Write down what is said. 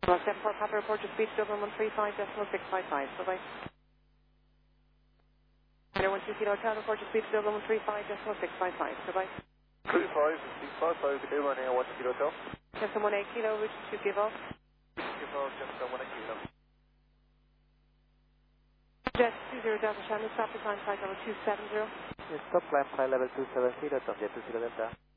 74 Papa report your speed to Dublin 135.655. Bye-bye. 012 Kilo Hotel report your speed to Dublin 135.655. Bye-bye. 35.655, okay, running at 1 Kilo Hotel. Just 18 Kilo, which to give off. Give off just 1 Kilo. Jet 20 Delta Shannon, stop the climb flight level 270. Yes, stop climb flight level 270, that's on Jet 20 Delta.